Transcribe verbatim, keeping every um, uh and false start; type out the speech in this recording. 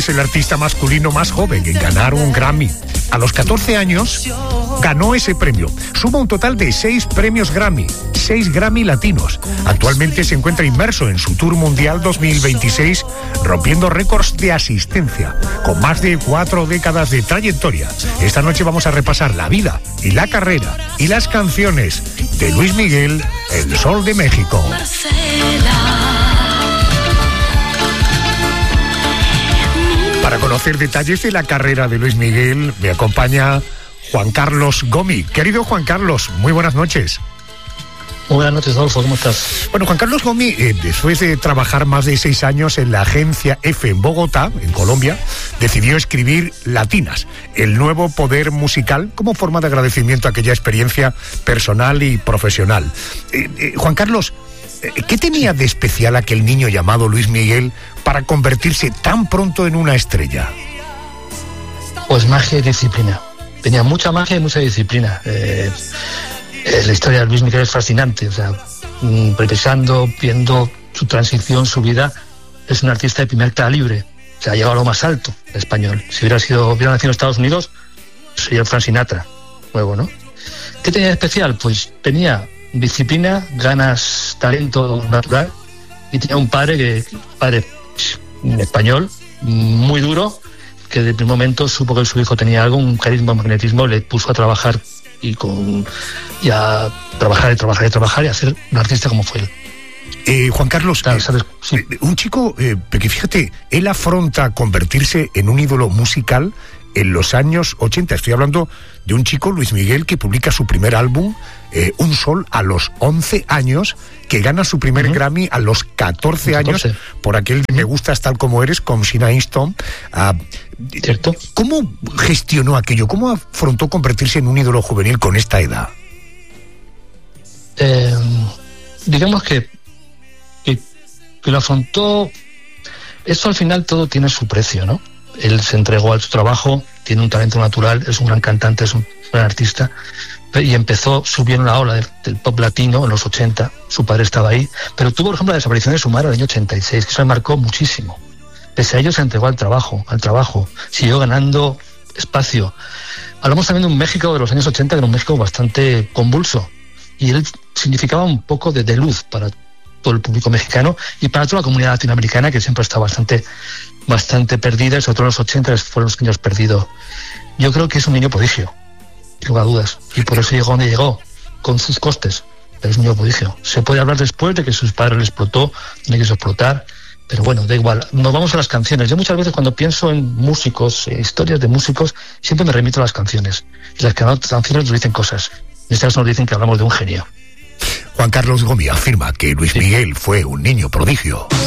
es el artista masculino más joven en ganar un Grammy. A los catorce años ganó ese premio. Suma un total de seis premios Grammy, seis Grammy latinos. Actualmente se encuentra inmerso en su Tour Mundial dos mil veintiséis, rompiendo récords de asistencia, con más de cuatro décadas de trayectoria. Esta noche vamos a repasar la vida y la carrera y las canciones de Luis Miguel, el Sol de México. Para conocer detalles de la carrera de Luis Miguel, me acompaña Juan Carlos Gomi. Querido Juan Carlos, muy buenas noches. Muy buenas noches, Adolfo, ¿cómo estás? Bueno, Juan Carlos Gomi, eh, después de trabajar más de seis años en la agencia F en Bogotá, en Colombia, decidió escribir Latinas, el nuevo poder musical, como forma de agradecimiento a aquella experiencia personal y profesional. Eh, eh, Juan Carlos, ¿qué tenía de especial aquel niño llamado Luis Miguel para convertirse tan pronto en una estrella? Pues magia y disciplina. Tenía mucha magia y mucha disciplina. Eh, eh, la historia de Luis Miguel es fascinante. O sea, mmm, revisando, viendo su transición, su vida, es un artista de primer calibre. O sea, ha llegado a lo más alto, el español. Si hubiera sido, hubiera nacido en Estados Unidos, sería Frank Sinatra, nuevo, ¿no? ¿Qué tenía de especial? Pues tenía disciplina, ganas, talento natural, y tenía un padre que padre español muy duro, que de primer momento supo que su hijo tenía algo, un carisma, un magnetismo, le puso a trabajar y con y a trabajar y trabajar y trabajar y a ser un artista como fue él. Eh, Juan Carlos, Claro, eh, ¿sabes? Sí. eh, un chico, eh, porque fíjate, él afronta convertirse en un ídolo musical en los años ochenta. Estoy hablando de un chico, Luis Miguel, que publica su primer álbum, eh, Un Sol, a los once años, que gana su primer uh-huh. Grammy a los catorce años, por aquel de Me Gustas Tal Como Eres, con Sheena Easton. Uh, ¿Cierto? ¿Cómo gestionó aquello? ¿Cómo afrontó convertirse en un ídolo juvenil con esta edad? Eh, digamos que, que, que lo afrontó. Eso al final todo tiene su precio, ¿no? Él se entregó a su trabajo, tiene un talento natural, es un gran cantante, es un gran artista, y empezó, subió en la ola del, del pop latino en los ochenta, su padre estaba ahí, pero tuvo, por ejemplo, la desaparición de su madre en el año ochenta y seis, que eso le marcó muchísimo. Pese a ello se entregó al trabajo, al trabajo, siguió ganando espacio. Hablamos también de un México de los años ochenta, que era un México bastante convulso, y él significaba un poco de, de luz para todo el público mexicano y para toda la comunidad latinoamericana, que siempre está bastante bastante perdida, y sobre todo en los ochenta fueron los años perdidos. Yo creo que es un niño prodigio, sin lugar a dudas, y por eso llegó donde llegó, con sus costes, pero es un niño prodigio. Se puede hablar después de que sus padres le explotó, no quiso explotar, pero bueno, da igual. Nos vamos a las canciones. Yo muchas veces cuando pienso en músicos, eh, historias de músicos, siempre me remito a las canciones, y las canciones nos dicen cosas. En este caso nos dicen que hablamos de un genio. Juan Carlos Gomi afirma que Luis Miguel fue un niño prodigio.